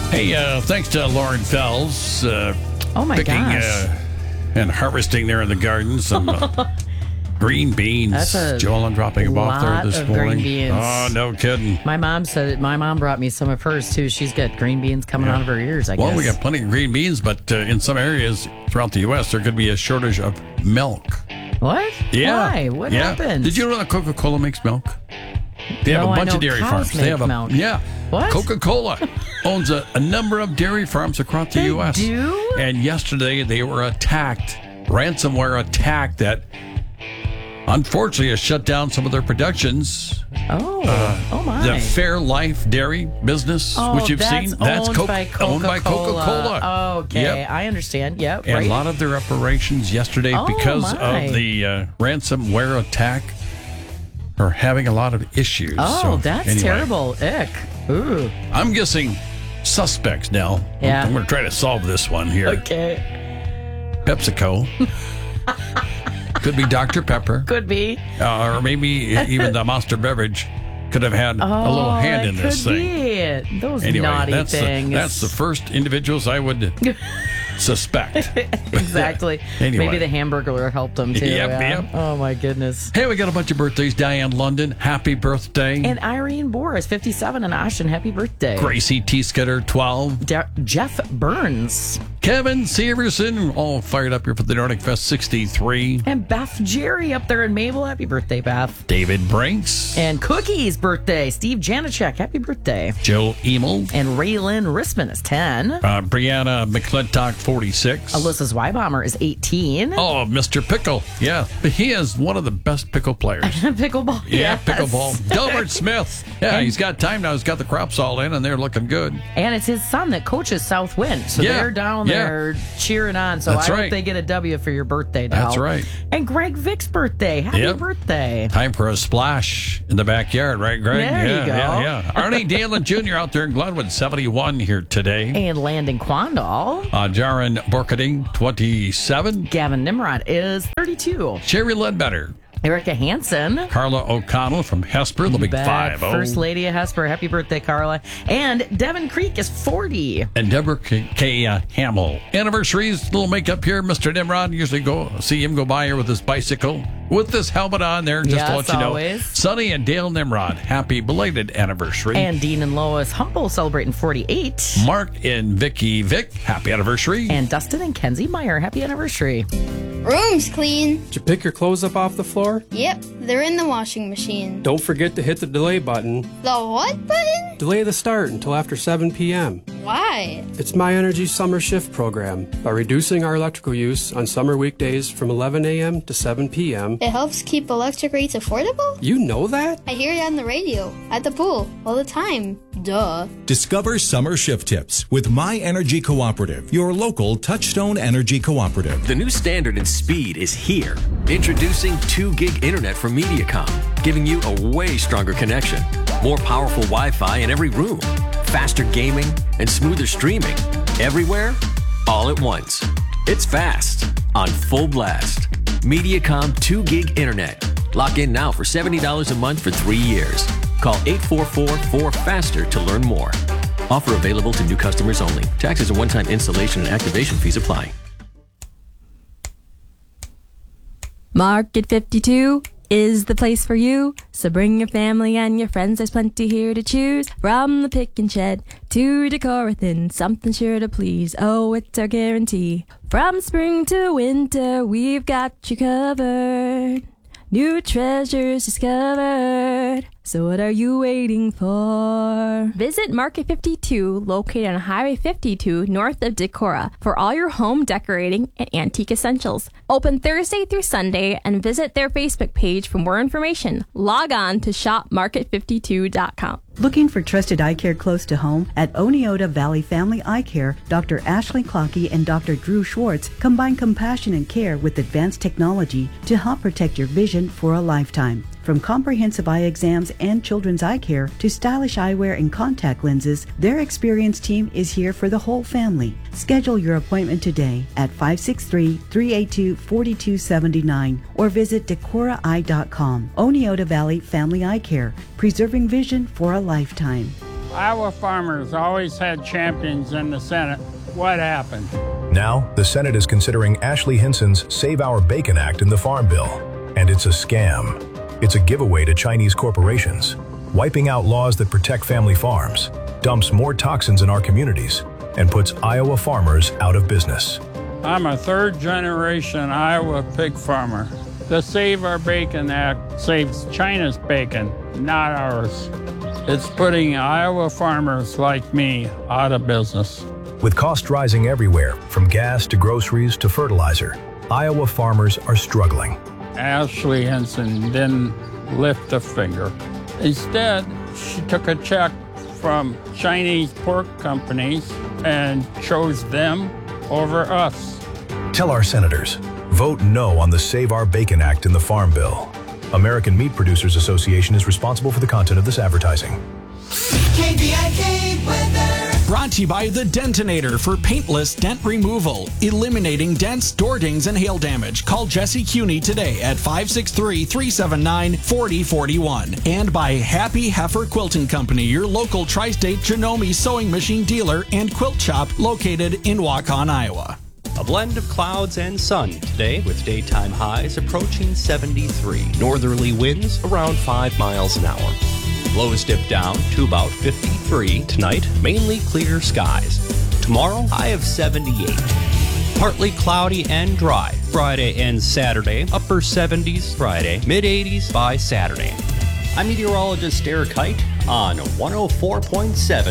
Hey, thanks to Lauren Fells. Oh my picking, gosh. and harvesting there in the garden some green beans. That's a Joel, dropping them off there lot this of morning. green beans. Oh, no kidding. My mom brought me some of hers too. She's got green beans coming out of her ears, I guess. Well, we got plenty of green beans, but in some areas throughout the U.S., there could be a shortage of milk. What? Yeah. Why? What yeah. happened? Did you know that Coca-Cola makes milk? They have No, a I bunch know of dairy cows farms. make They have milk. Yeah. What? Coca-Cola owns a number of dairy farms across the They U.S. do? And yesterday they were attacked, ransomware attack that unfortunately has shut down some of their productions. Oh my. The Fairlife Dairy business, which you've that's seen, that's owned by Coca-Cola. owned by Coca-Cola. Oh, okay, Yep. I understand. Yep, And right. a lot of their operations yesterday, Oh, because my. of the ransomware attack, are having a lot of issues. Oh, So, that's anyway, terrible. Ick. Ooh. I'm guessing suspects now. Yeah. I'm going to try to solve this one here. Okay. PepsiCo. Could be Dr. Pepper. Could be. Or maybe even the Monster beverage could have had a little hand in this thing. Be. Those Anyway, naughty that's things. that's the first individuals I would suspect. Exactly. Anyway. Maybe the Hamburglar helped them too. Yep, yeah. yep. Oh my goodness. Hey, we got a bunch of birthdays. Diane London, happy birthday. And Irene Boris, 57, and Ashton, happy birthday. Gracie T. Scudder, 12. Jeff Burns. Kevin Severson, all fired up here for the Nordic Fest, 63. And Beth Jerry up there in Mabel. Happy birthday, Beth. David Brinks. And Cookie's birthday. Steve Janicek. Happy birthday. Jill Emel. And Raylan Risman is 10. Brianna McClintock, 46. Alyssa Zweibaummer is 18. Oh, Mr. Pickle. Yeah, he is one of the best pickle players. Pickleball. Yeah, yes. pickleball. Delbert Smith. Yeah, he's got time now. He's got the crops all in, and they're looking good. And it's his son that coaches Southwind. So Yeah, they're down yeah. there cheering on. So That's I right. hope they get a W for your birthday, Dal. That's right. And Greg Vick's birthday. Happy Yep. birthday. Time for a splash in the backyard, right, Greg? There you yeah, go. Yeah. Arnie Dalen Jr. out there in Glenwood, 71 here today. And Landon Quandall. Jaron Borkading, 27. Gavin Nimrod is 32. Sherry Ledbetter. Erica Hansen. Carla O'Connell from Hesper, the big Back 5-0. First Lady of Hesper. Happy birthday, Carla. And Devin Creek is 40. And Deborah K. Hamill. Anniversaries, little makeup here. Mr. Nimrod, usually see him go by here with his bicycle with this helmet on there, just to Yes, let you know. always. Sonny and Dale Nimrod, happy belated anniversary. And Dean and Lois Humble celebrating 48. Mark and Vicky Vick, happy anniversary. And Dustin and Kenzie Meyer, happy anniversary. Room's clean. Did you pick your clothes up off the floor? Yep, they're in the washing machine. Don't forget to hit the delay button. The what button? Delay the start until after 7 p.m. Why? It's My Energy Summer Shift program. By reducing our electrical use on summer weekdays from 11 a.m. to 7 p.m. It helps keep electric rates affordable? You know that? I hear it on the radio, at the pool, all the time. Duh. Discover summer shift tips with My Energy Cooperative, your local Touchstone Energy Cooperative. The new standard in speed is here. Introducing 2 gig internet from Mediacom, giving you a way stronger connection, more powerful Wi-Fi in every room, faster gaming, and smoother streaming. Everywhere, all at once. It's fast, on full blast. Mediacom 2 gig internet. Lock in now for $70 a month for 3 years. Call 844-4FASTER to learn more. Offer available to new customers only. Taxes and one-time installation and activation fees apply. Market 52 is the place for you. So bring your family and your friends. There's plenty here to choose. From the pick and shed to Decorathon, something sure to please. Oh, it's our guarantee. From spring to winter, we've got you covered. New treasures discovered. So what are you waiting for? Visit Market 52, located on Highway 52, north of Decorah, for all your home decorating and antique essentials. Open Thursday through Sunday, and visit their Facebook page for more information. Log on to shopmarket52.com. Looking for trusted eye care close to home? At Oneota Valley Family Eye Care, Dr. Ashley Clockey and Dr. Drew Schwartz combine compassion and care with advanced technology to help protect your vision for a lifetime. From comprehensive eye exams and children's eye care to stylish eyewear and contact lenses, their experienced team is here for the whole family. Schedule your appointment today at 563-382-4279 or visit decoraeye.com. Oneota Valley Family Eye Care, preserving vision for a lifetime. Iowa farmers always had champions in the Senate. What happened? Now, the Senate is considering Ashley Hinson's Save Our Bacon Act in the Farm Bill. And it's a scam. It's a giveaway to Chinese corporations, wiping out laws that protect family farms, dumps more toxins in our communities, and puts Iowa farmers out of business. I'm a third-generation Iowa pig farmer. The Save Our Bacon Act saves China's bacon, not ours. It's putting Iowa farmers like me out of business. With costs rising everywhere, from gas to groceries to fertilizer, Iowa farmers are struggling. Ashley Hinson didn't lift a finger. Instead, she took a check from Chinese pork companies and chose them over us. Tell our senators, vote no on the Save Our Bacon Act in the Farm Bill. American Meat Producers Association is responsible for the content of this advertising. KVIK weather. Brought to you by the Dentinator for paintless dent removal, eliminating dents, door dings, and hail damage. Call Jesse Cuney today at 563-379-4041. And by Happy Heifer Quilting Company, your local tri-state Janome sewing machine dealer and quilt shop located in Waukon, Iowa. A blend of clouds and sun today with daytime highs approaching 73. Northerly winds around 5 miles an hour. Lows dip down to about 53 tonight, mainly clear skies. Tomorrow, high of 78. Partly cloudy and dry Friday and Saturday, upper 70s Friday, mid 80s by Saturday. I'm meteorologist Eric Height on 104.7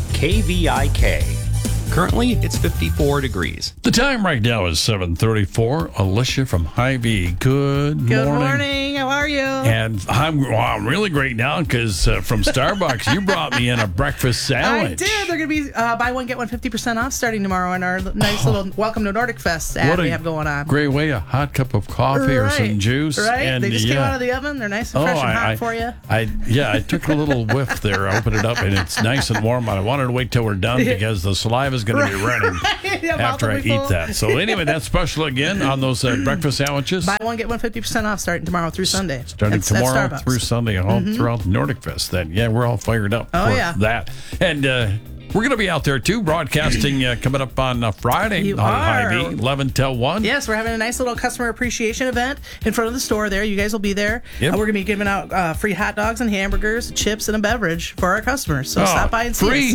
KVIK. Currently, it's 54 degrees. The time right now is 7:34. Alicia from Hy-Vee, good morning. Good morning. How are you? And I'm really great now because from Starbucks, you brought me in a breakfast sandwich. I did. They're going to be buy one, get one 50% off starting tomorrow in our nice little Welcome to Nordic Fest ad we have going on. Great way, a hot cup of coffee or some juice. Right. And they just came out of the oven. They're nice and fresh and hot for you. I took a little whiff there. I opened it up and it's nice and warm. But I wanted to wait till we're done because the saliva is going to be running after I eat that. So anyway, that's special again on those breakfast sandwiches. Buy one, get one 50% off starting tomorrow through Sunday. Starting tomorrow through Sunday all throughout Nordic Fest. Then, yeah, we're all fired up for that. And we're going to be out there too, broadcasting coming up on Friday on Hy-Vee, 11 till 1. Yes, we're having a nice little customer appreciation event in front of the store there. You guys will be there. Yep. We're going to be giving out free hot dogs and hamburgers, chips, and a beverage for our customers. So stop by and see us.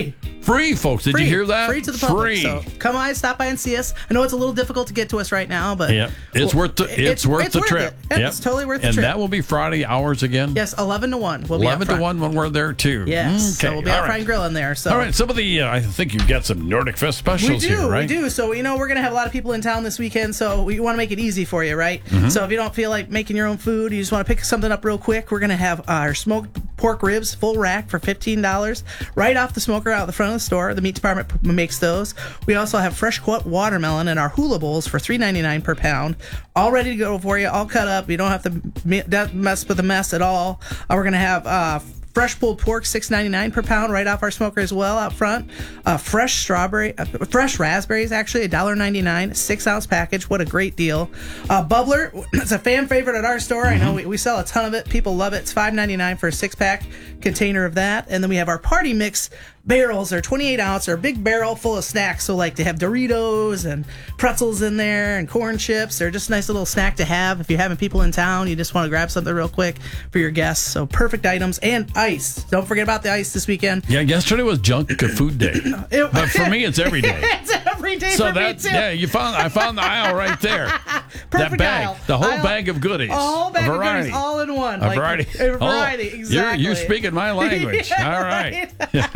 Free, folks. Did you hear that? Free to the public. So come by, stop by and see us. I know it's a little difficult to get to us right now, but it's worth the trip. It's totally worth the trip. And that will be Friday hours again? Yes, 11 to 1. We'll 11 to 1 when we're there too. Yes. Okay. So we'll be out front grilling there. So. All right. Some of the, I think you've got some Nordic Fest specials here, right? We do. So, we're going to have a lot of people in town this weekend, so we want to make it easy for you, right? So if you don't feel like making your own food, you just want to pick something up real quick, we're going to have our smoked pork ribs, full rack for $15, right off the smoker out the front of the store. The meat department makes those. We also have fresh cut watermelon in our hula bowls for $3.99 per pound, all ready to go for you, all cut up. You don't have to mess with the mess at all. We're going to have fresh pulled pork, $6.99 per pound, right off our smoker as well out front. Fresh raspberries, actually, $1.99, 6-ounce package. What a great deal. Bubbler, it's a fan favorite at our store. I know we sell a ton of it. People love it. It's $5.99 for a 6-pack container of that. And then we have our party mix barrels. They're 28-ounce. They're a big barrel full of snacks. So like they have Doritos and pretzels in there and corn chips. They're just a nice little snack to have if you're having people in town. You just want to grab something real quick for your guests. So perfect items. And ice. Don't forget about the ice this weekend. Yeah, yesterday was junk food day. But for me, it's every day. It's every day so for me too. Yeah, I found the aisle right there. Perfect that bag, aisle. the whole bag of goodies. A whole bag of goodies all in one. A variety. A variety, exactly. You're speaking my language. Yeah, all right.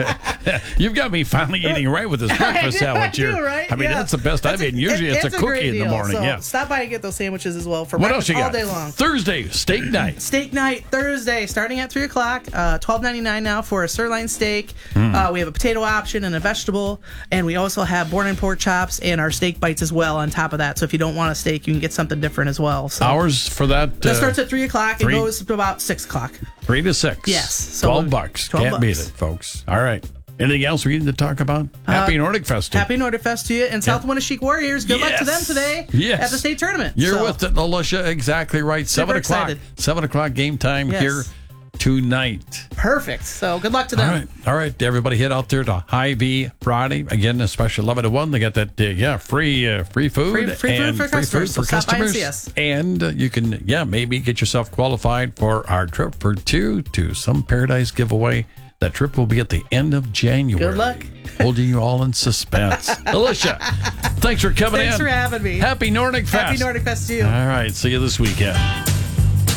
You've got me finally eating right with this breakfast sandwich here. I do, right? I mean, that's the best I've eaten. Usually it's a cookie in the morning. So stop by and get those sandwiches as well for what else you got? All day long. Thursday, steak night. Steak night, Thursday, starting at 3 o'clock, $12.99 now for a sirloin steak. We have a potato option and a vegetable, and we also have born and pork chops and our steak bites as well on top of that. So if you don't want a steak, you can get something different as well. So hours for that? That starts at 3 o'clock and goes to about 6 o'clock. 3 to 6. Yes. So $12. Can't beat it, folks. All right. Anything else we need to talk about? Happy Nordic Fest. Happy Nordic Fest to you. And South Winneshiek Warriors, good luck to them today at the state tournament. You're with it, Alicia. Exactly right. 7 o'clock. 7 o'clock game time here. tonight. Perfect. So good luck to them. All right. Everybody head out there to Hy-Vee Friday. Again, a special 11 to 1. They got that, free food. Free food for customers. So stop by and see us. And you can, maybe get yourself qualified for our trip for two to some paradise giveaway. That trip will be at the end of January. Good luck. Holding you all in suspense. Alicia, thanks for coming in. Thanks for having me. Happy Nordic Fest. Happy Nordic Fest to you. All right. See you this weekend.